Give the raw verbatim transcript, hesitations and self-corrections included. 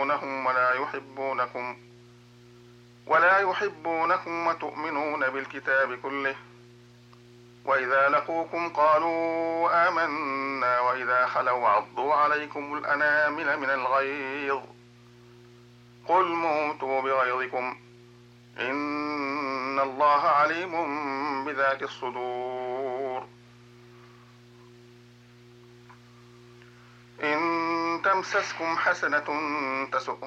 تحبونهم ولا يحبونكم ولا يحبونكم وتؤمنون بالكتاب كله، وإذا لقوكم قالوا آمنا وإذا خلوا عضوا عليكم الأنامل من الغيظ قل موتوا بغيظكم إن الله عليم بذات الصدور. إن تمسسكم حسنة تسؤهم